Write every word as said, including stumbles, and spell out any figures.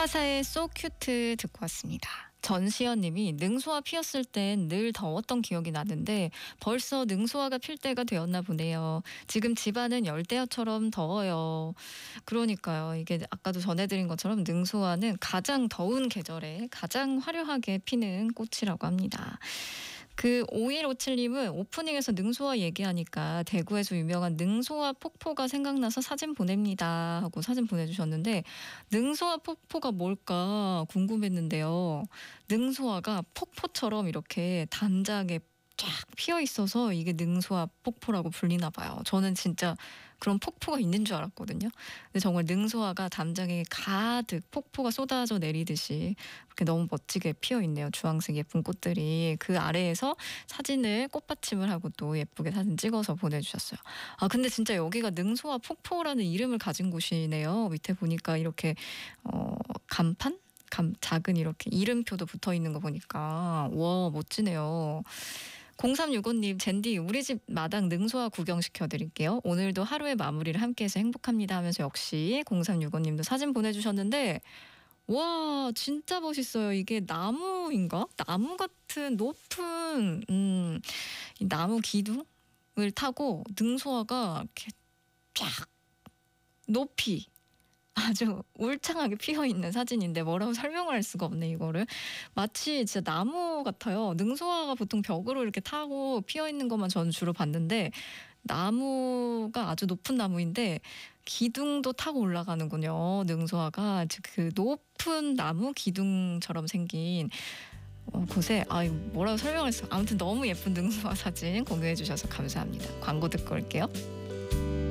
화사의 So Cute 듣고 왔습니다. 전시현 님이 능소화 피었을 땐 늘 더웠던 기억이 나는데 벌써 능소화가 필 때가 되었나 보네요. 지금 집안은 열대야처럼 더워요. 그러니까요. 이게 아까도 전해드린 것처럼 능소화는 가장 더운 계절에 가장 화려하게 피는 꽃이라고 합니다. 그 오일오칠 님은 오프닝에서 능소화 얘기하니까 대구에서 유명한 능소화 폭포가 생각나서 사진 보냅니다 하고 사진 보내주셨는데, 능소화 폭포가 뭘까 궁금했는데요. 능소화가 폭포처럼 이렇게 단작에 쫙 피어 있어서 이게 능소화 폭포라고 불리나 봐요. 저는 진짜 그런 폭포가 있는 줄 알았거든요. 근데 정말 능소화가 담장에 가득 폭포가 쏟아져 내리듯이 그렇게 너무 멋지게 피어 있네요. 주황색 예쁜 꽃들이. 그 아래에서 사진을 꽃받침을 하고 또 예쁘게 사진 찍어서 보내주셨어요. 아 근데 진짜 여기가 능소화 폭포라는 이름을 가진 곳이네요. 밑에 보니까 이렇게 어, 간판? 감, 작은 이렇게 이름표도 붙어 있는 거 보니까 와 멋지네요. 공삼육오 님, 젠디 우리 집 마당 능소화 구경시켜드릴게요. 오늘도 하루의 마무리를 함께해서 행복합니다 하면서 역시 공삼육오 님도 사진 보내주셨는데, 와 진짜 멋있어요. 이게 나무인가? 나무 같은 높은 음, 이 나무 기둥을 타고 능소화가 이렇게 쫙 높이 아주 울창하게 피어있는 사진인데 뭐라고 설명을 할 수가 없네 이거를. 마치 진짜 나무 같아요. 능소화가 보통 벽으로 이렇게 타고 피어있는 것만 저는 주로 봤는데, 나무가 아주 높은 나무인데 기둥도 타고 올라가는군요. 능소화가 그 높은 나무 기둥처럼 생긴 어, 곳에 아 뭐라고 설명할 수. 아무튼 너무 예쁜 능소화 사진 공유해 주셔서 감사합니다. 광고 듣고 올게요.